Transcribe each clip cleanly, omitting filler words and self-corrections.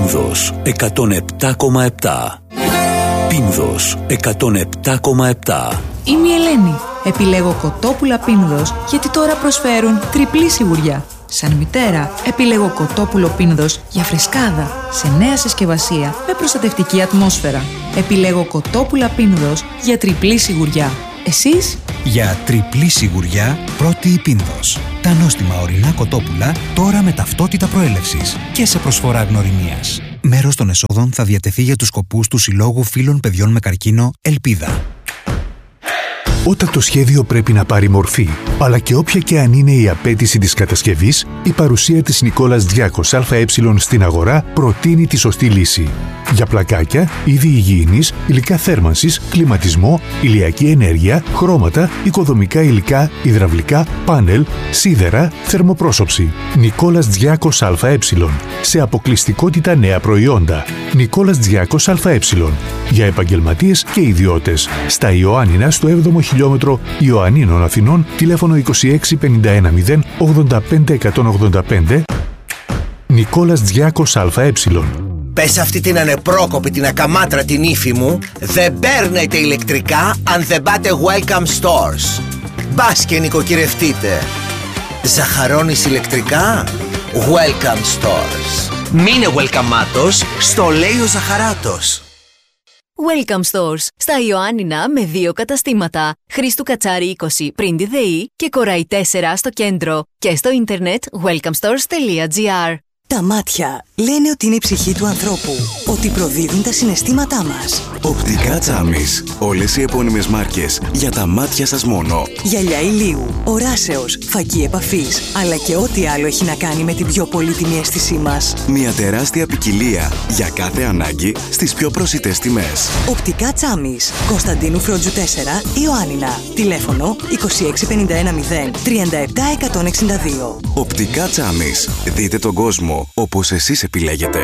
Πίνδος 107,7. Πίνδος 107,7. Είμαι η Ελένη. Επιλέγω κοτόπουλα Πίνδος γιατί τώρα προσφέρουν τριπλή σιγουριά. Σαν μητέρα, επιλέγω κοτόπουλο Πίνδος για φρεσκάδα, σε νέα συσκευασία με προστατευτική ατμόσφαιρα. Επιλέγω κοτόπουλα Πίνδος για τριπλή σιγουριά. Εσείς? Για τριπλή σιγουριά, πρώτη η Πίνδος. Τα νόστιμα ορεινά κοτόπουλα τώρα με ταυτότητα προέλευσης και σε προσφορά γνωριμίας. Μέρος των εσόδων θα διατεθεί για τους σκοπούς του Συλλόγου Φίλων Παιδιών με Καρκίνο Ελπίδα. Όταν το σχέδιο πρέπει να πάρει μορφή, αλλά και όποια και αν είναι η απέτηση της κατασκευής, η παρουσία της Νικόλας Διάκος ΑΕ στην αγορά προτείνει τη σωστή λύση. Για πλακάκια, είδη υγιεινής, υλικά θέρμανσης, κλιματισμό, ηλιακή ενέργεια, χρώματα, οικοδομικά υλικά, υδραυλικά, πάνελ, σίδερα, θερμοπρόσωψη. Νικόλας Διάκος ΑΕ. Σε αποκλειστικότητα νέα προϊόντα. Νικόλας Διάκος ΑΕ. Για επαγγελματίες και ιδιώτες. Στα Ιωάννινα, στο 7ο χιλιόμετρο Ιωαννίνων Αθηνών, τηλέφωνο 26 51 0 85 185. Νικόλας Διάκος ΑΕ. Πες αυτή την ανεπρόκοπη, την ακαμάτρα την ύφη μου, δεν παίρνετε ηλεκτρικά αν δεν πάτε Welcome Stores. Μπας και νοικοκυρευτείτε. Ζαχαρώνεις ηλεκτρικά? Welcome Stores. Μείνε welcome-άτος, στο λέει ο Ζαχαράτος. Welcome Stores. Στα Ιωάννινα με 2 καταστήματα. Χρήστου Κατσάρη 20 πριν τη ΔΕΗ και Κοραή 4 στο κέντρο. Και στο ίντερνετ welcomestores.gr. Τα μάτια λένε ότι είναι η ψυχή του ανθρώπου, ότι προδίδουν τα συναισθήματά μας. Οπτικά Τσάμις. Όλες οι επώνυμες μάρκες για τα μάτια σας μόνο. Γυαλιά ηλίου, οράσεως, φακή επαφής, αλλά και ό,τι άλλο έχει να κάνει με την πιο πολύτιμη αίσθησή μας. Μια τεράστια ποικιλία για κάθε ανάγκη στις πιο προσιτές τιμές. Οπτικά Τσάμις. Κωνσταντίνου Φρόντζου 4, Ιωάννινα. Τηλέφωνο 26 51 0 37 162. Οπτικά Τσάμις. Δείτε τον κόσμο όπως εσείς επιλέγετε.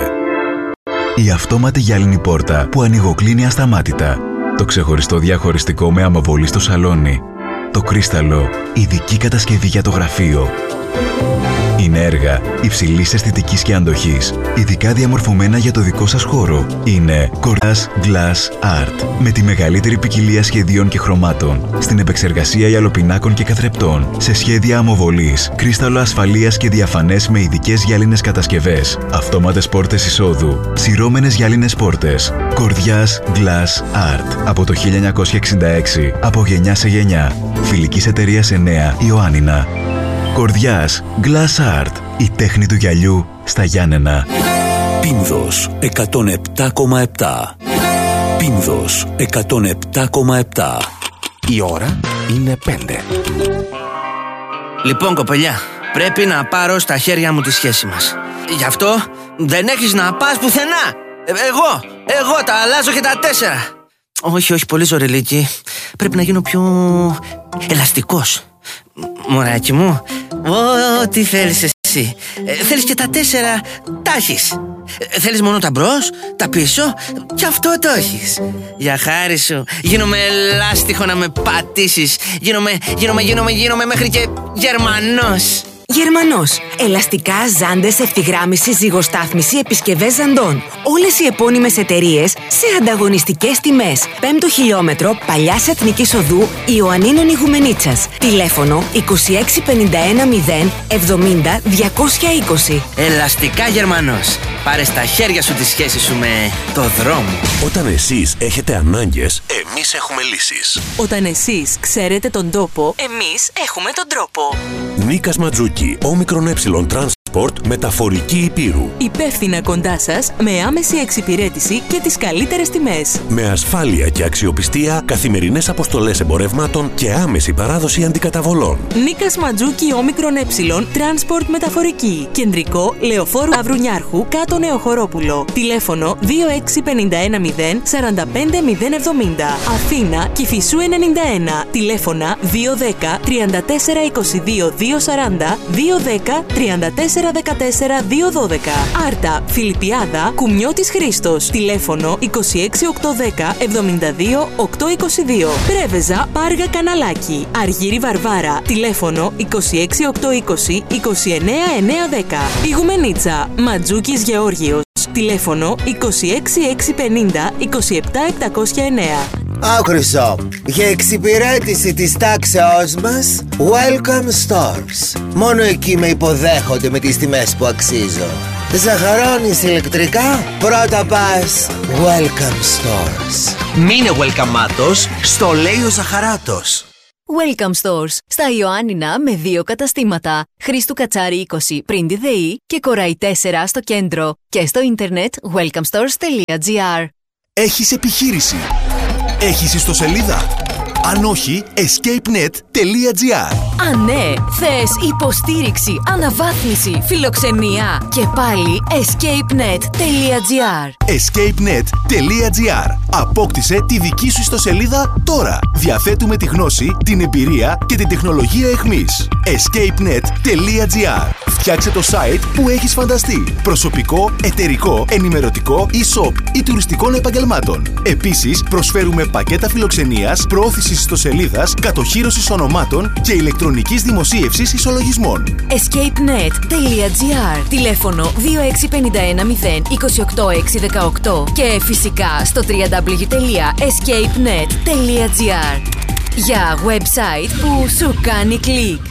Η αυτόματη γυάλινη πόρτα που ανοιγοκλίνει ασταμάτητα. Το ξεχωριστό διαχωριστικό με αμοβολή στο σαλόνι. Το κρίσταλο, ειδική κατασκευή για το γραφείο. Είναι έργα υψηλής αισθητικής και αντοχής, ειδικά διαμορφωμένα για το δικό σας χώρο. Είναι Cordas Glass Art, με τη μεγαλύτερη ποικιλία σχεδίων και χρωμάτων, στην επεξεργασία γυαλοπινάκων και καθρεπτών, σε σχέδια αμοβολής, κρίσταλο ασφαλείας και διαφανές με ειδικές γυάλινες κατασκευές, αυτόματες πόρτες εισόδου, σειρώμενες γυάλινες πόρτες. Cordas Glass Art, από το 1966, από γενιά σε γενιά. Φιλικής εταιρείας 9, Ιωάννινα. Κορδιάς Glass Art, η τέχνη του γυαλιού στα Γιάννενα. Πίνδος 107,7. Πίνδος 107,7. Η ώρα είναι 5. Λοιπόν, κοπελιά, πρέπει να πάρω στα χέρια μου τη σχέση μας. Γι' αυτό δεν έχεις να πας πουθενά. Εγώ τα αλλάζω και τα 4. Όχι, πολύ ζωρελίκι. Πρέπει να γίνω πιο ελαστικός. Μωράκι μου, ό,τι θέλεις εσύ. Θέλεις και τα 4, τα έχεις. Θέλεις μόνο τα μπρος, τα πίσω, και αυτό το έχεις. Για χάρη σου, γίνομαι λάστιχο να με πατήσεις. Γίνομαι μέχρι και Γερμανός. Γερμανός. Ελαστικά, ζάντες, ευθυγράμμιση, ζυγοστάθμιση, επισκευές ζαντών. Όλες οι επώνυμες εταιρείες σε ανταγωνιστικές τιμές. 5ο χιλιόμετρο Παλιάς Εθνικής Οδού Ιωαννίνων Ιγουμενίτσας. Τηλέφωνο 26 51 0 70 220. Ελαστικά Γερμανός. Πάρε στα χέρια σου τη σχέση σου με το δρόμο. Όταν εσείς έχετε ανάγκες, εμείς έχουμε λύσεις. Όταν εσείς ξέρετε τον τόπο, εμείς έχουμε τον τρόπο. Νίκας Ματζούκη, όμικρον Transport, μεταφορική Υπήρου. Υπεύθυνα κοντά σας, με άμεση εξυπηρέτηση και τις καλύτερες τιμές. Με ασφάλεια και αξιοπιστία, καθημερινές αποστολές εμπορευμάτων και άμεση παράδοση αντικαταβολών. Νίκας Ματζούκη, όμικρον Transport, μεταφορική. Κεντρικό, Λεωφόρου Αβρουνιάρχου, κάτω Νεοχωρόπουλο. Τηλέφωνο 26 51 0 45 070. Αθήνα, Κηφισού 91. Τηλέφωνα 210 34 22 240 210 34 14 212. Άρτα, Φιλιππιάδα, Κουμιώτης Χρήστος. Τηλέφωνο 26 810 72 822. Πρέβεζα, Πάργα Καναλάκι. Αργύρι Βαρβάρα. Τηλέφωνο 26 820 29 910. Ιγουμενίτσα, Ματζούκης Γεώργιος. Τηλέφωνο 26650 27709. Χρυσό, για εξυπηρέτηση της τάξεώς μας, Welcome Stores. Μόνο εκεί με υποδέχονται με τις τιμές που αξίζω. Ζαχαρώνεις ηλεκτρικά, πρώτα πας Welcome Stores. Μείνε welcome-άτος, στο λέει ο Ζαχαράτος. Welcome Stores, στα Ιωάννινα με 2 καταστήματα. Χρήστου Κατσάρη 20 πριν τη ΔΕΗ και Κοραϊ 4 στο κέντρο. Και στο ίντερνετ welcomestores.gr. Έχεις επιχείρηση? Έχεις ιστοσελίδα? Αν όχι, escapenet.gr. Αν ναι, θες υποστήριξη, αναβάθμιση, φιλοξενία. Και πάλι escapenet.gr. escapenet.gr. Απόκτησε τη δική σου ιστοσελίδα τώρα. Διαθέτουμε τη γνώση, την εμπειρία και την τεχνολογία εχμής. escapenet.gr. Φτιάξε το site που έχεις φανταστεί. Προσωπικό, εταιρικό, ενημερωτικό, e-shop ή τουριστικών επαγγελμάτων. Επίσης, προσφέρουμε πακέτα φιλοξενίας, προώθησης ιστοσελίδας, κατοχύρωσης ονομάτων και ηλεκτρονικής δημοσίευσης ισολογισμών. escapenet.gr. Τηλέφωνο 26510 28618 και φυσικά στο www.escapenet.gr. Για website που σου κάνει κλικ.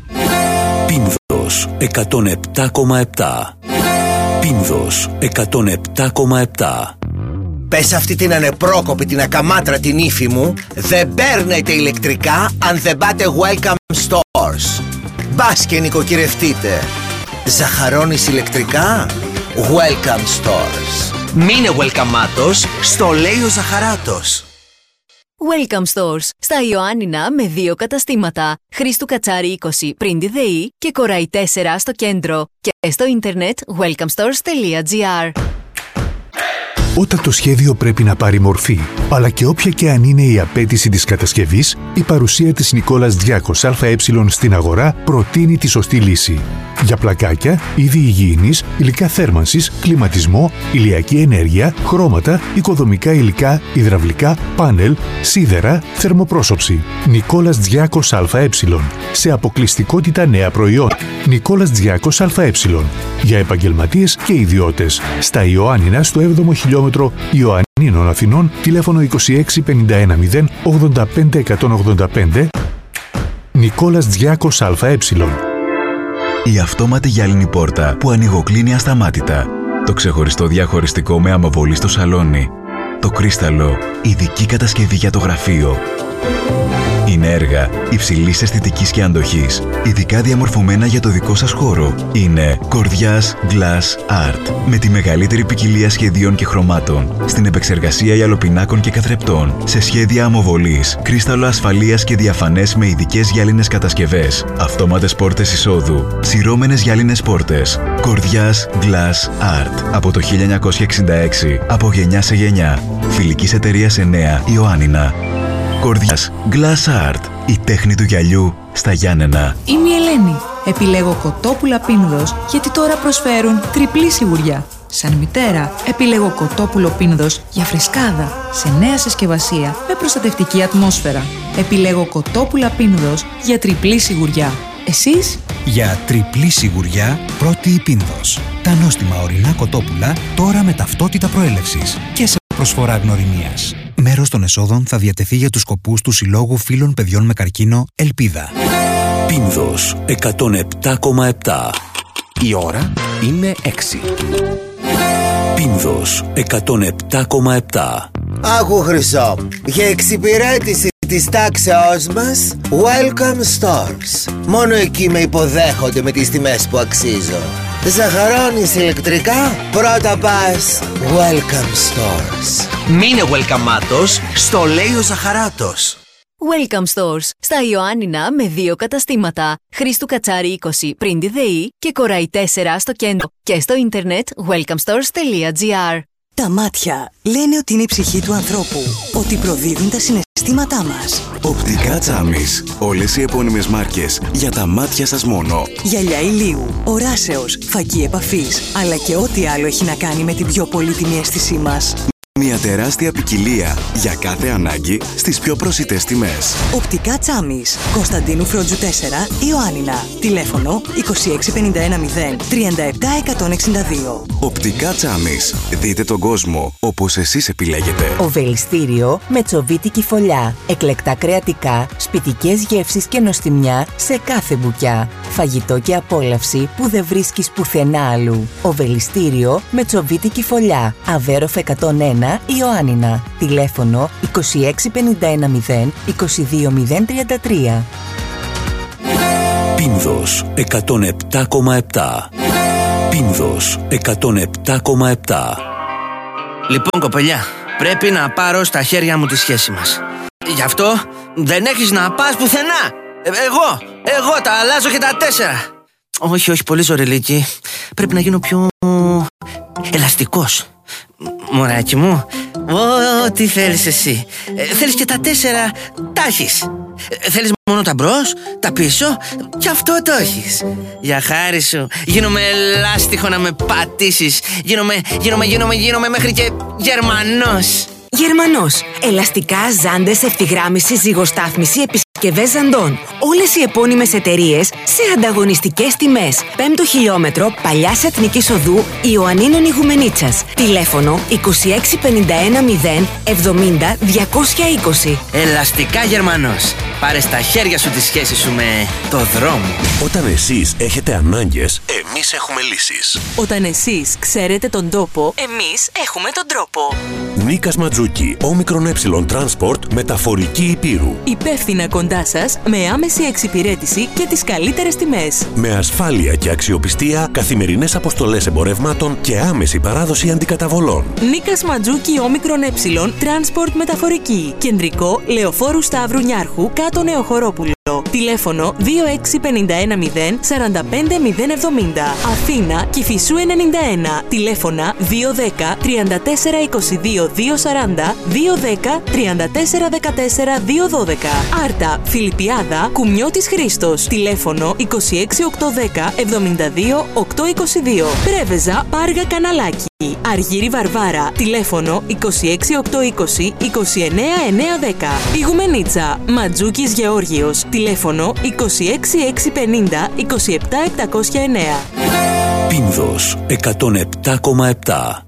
Πίνδος 107,7. Πίνδος 107,7. Πες αυτή την ανεπρόκοπη, την ακαμάτρα την ύφη μου, δεν παίρνετε ηλεκτρικά αν δεν πάτε Welcome Stores. Μπας και νοικοκυρευτείτε. Ζαχαρώνεις ηλεκτρικά? Welcome Stores. Μείνε welcome-άτος, στο λέει ο Ζαχαράτος. Welcome Stores, στα Ιωάννινα με 2 καταστήματα. Χρήστου Κατσάρη 20 πριν τη ΔΕΗ και Κοραϊ 4 στο κέντρο. Και στο ίντερνετ welcomestores.gr. Όταν το σχέδιο πρέπει να πάρει μορφή, αλλά και όποια και αν είναι η απέτηση της κατασκευής, η παρουσία της Νικόλας Διάκος ΑΕ στην αγορά προτείνει τη σωστή λύση. Για πλακάκια, είδη υγιεινής, υλικά θέρμανσης, κλιματισμό, ηλιακή ενέργεια, χρώματα, οικοδομικά υλικά, υδραυλικά, πάνελ, σίδερα, θερμοπρόσωψη. Νικόλας Διάκος ΑΕ. Σε αποκλειστικότητα νέα προϊόντα. Νικόλας Διάκος ΑΕ. Για επαγγελματίες και ιδιώτες. Στα Ιωάννινα, στο 7ο χιλιόμετρο Ιωαννίνων Αθηνών, τηλέφωνο 26510 85185. Νικόλας Διάκος ΑΕ. Η αυτόματη γυάλινη πόρτα που ανοιγοκλίνει ασταμάτητα. Το ξεχωριστό διαχωριστικό με αμοβολή στο σαλόνι. Το κρίσταλο, ειδική κατασκευή για το γραφείο. Είναι έργα υψηλής αισθητικής και αντοχής, ειδικά διαμορφωμένα για το δικό σας χώρο. Είναι Κορδιάς Glass Art, με τη μεγαλύτερη ποικιλία σχεδίων και χρωμάτων, στην επεξεργασία γυαλοπινάκων και καθρεπτών, σε σχέδια αμοβολής, κρίσταλο ασφαλείας και διαφανές με ειδικές γυάλινες κατασκευές, αυτόματες πόρτες εισόδου, σειρώμενες γυάλινες πόρτες. Κορδιάς Glass Art, από το 1966, από γενιά σε γενιά. Φιλικής εταιρείας 9, Ιωάννινα. Κορδιάς Glass Art, η τέχνη του γυαλιού στα Γιάννενα. Είμαι η Ελένη. Επιλέγω κοτόπουλα Πίνδος γιατί τώρα προσφέρουν τριπλή σιγουριά. Σαν μητέρα, επιλέγω κοτόπουλο Πίνδος για φρεσκάδα, σε νέα συσκευασία με προστατευτική ατμόσφαιρα. Επιλέγω κοτόπουλα Πίνδος για τριπλή σιγουριά. Εσείς? Για τριπλή σιγουριά, πρώτη η Πίνδος. Τα νόστιμα ορεινά κοτόπουλα τώρα με ταυτότητα προέλευσης και σε προσφορά γνωριμίας. Μέρος των εσόδων θα διατεθεί για τους σκοπούς του Συλλόγου Φίλων Παιδιών με Καρκίνο Ελπίδα. Πίνδος 107,7. Η ώρα είναι 6. Πίνδος 107,7. Άκου Χρυσό, για εξυπηρέτηση της τάξεώς μας, Welcome Stores. Μόνο εκεί με υποδέχονται με τις τιμές που αξίζω. Ζαχαρώνεις ηλεκτρικά, πρώτα πας Welcome Stores. Μείνε welcome-άτος, στο λέει ο Ζαχαράτος. Welcome Stores, στα Ιωάννινα με 2 καταστήματα. Χρήστου Κατσάρη 20 πριν τη ΔΕΗ και Κοραϊ 4 στο κέντρο. Και στο ίντερνετ welcomestores.gr. Τα μάτια λένε ότι είναι η ψυχή του ανθρώπου, ότι προδίδουν τα συναισθήματά μας. Οπτικά Τσάμις. Όλες οι επώνυμες μάρκες για τα μάτια σας μόνο. Γυαλιά ηλίου, οράσεως, φακή επαφής, αλλά και ό,τι άλλο έχει να κάνει με την πιο πολύτιμη αίσθησή μας. Μια τεράστια ποικιλία για κάθε ανάγκη στις πιο προσιτές τιμές. Οπτικά Τσάμις, Κωνσταντίνου Φρόντζου 4, Ιωάννινα. Τηλέφωνο 26510 37162. Οπτικά Τσάμις. Δείτε τον κόσμο όπως εσείς επιλέγετε. Οβελιστήριο με τσοβίτικη φωλιά. Εκλεκτά κρεατικά, σπιτικές γεύσεις και νοστιμιά σε κάθε μπουκιά. Φαγητό και απόλαυση που δεν βρίσκεις πουθενά αλλού. Οβελιστήριο με τσοβίτικη φωλιά. Αβέροφ 101 Ιωάννινα. Τηλέφωνο 26510 22033. Πίνδος 107,7. Πίνδος 107,7. Λοιπόν, κοπελιά, πρέπει να πάρω στα χέρια μου τη σχέση μας. Γι' αυτό δεν έχεις να πας πουθενά. Εγώ τα αλλάζω και τα 4. Όχι, πολύ ζωριλίκι. Πρέπει να γίνω πιο ελαστικός. Μωράκι μου, ό,τι θέλεις εσύ. Θέλεις και τα 4, τα έχεις. Θέλεις μόνο τα μπρος, τα πίσω, και αυτό το έχεις. Για χάρη σου, γίνομαι λάστιχο να με πατήσεις. Γίνομαι μέχρι και Γερμανός. Γερμανός. Ελαστικά, ζάντες, ευθυγράμμιση, ζυγοστάθμιση, επισκευές ζαντών. Όλες οι επώνυμες εταιρείες σε ανταγωνιστικές τιμές. 5ο χιλιόμετρο Παλιάς Εθνικής Οδού Ιωαννίνων Ιγουμενίτσας. Τηλέφωνο 26510 70 220. Ελαστικά Γερμανός. Πάρε στα χέρια σου τη σχέση σου με το δρόμο. Όταν εσείς έχετε ανάγκες, εμείς έχουμε λύσεις. Όταν εσείς ξέρετε τον τόπο, εμείς έχουμε τον τρόπο. Νίκας Ματζούκη, Όμικρον Transport, μεταφορική Υπήρου. Υπεύθυνα κοντά σας, με άμεση εξυπηρέτηση και τις καλύτερες τιμές. Με ασφάλεια και αξιοπιστία, καθημερινές αποστολές εμπορευμάτων και άμεση παράδοση αντικαταβολών. Νίκας Ματζούκη, Όμικρον Transport, μεταφορική. Κεντρικό, Λεωφόρου Σταύρου Νιάρχου, κάτω Νεοχωρόπουλο. Τηλέφωνο 26510 45070. Αθήνα, Κηφισού 91. Τηλέφωνα 210 34 22 240 210 34 14 212. Άρτα, Φιλιππιάδα, Κουμιώτης Χρήστος. Τηλέφωνο 26810 72 822. Πρέβεζα, Πάργα Καναλάκι. Αργύρι Βαρβάρα. Τηλέφωνο 26820 29910. Ιγουμενίτσα, Ματζούκης Γεώργιος. Τηλέφωνο 26650 27709. Πίνδος 107,7.